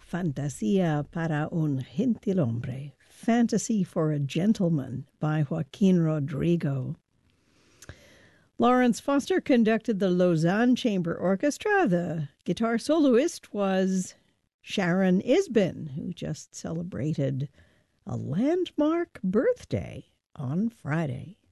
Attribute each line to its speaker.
Speaker 1: Fantasía para un gentilhombre, Fantasy for a Gentleman by Joaquin Rodrigo. Lawrence Foster conducted the Lausanne Chamber Orchestra. The guitar soloist was Sharon Isbin, who just celebrated a landmark birthday on Friday.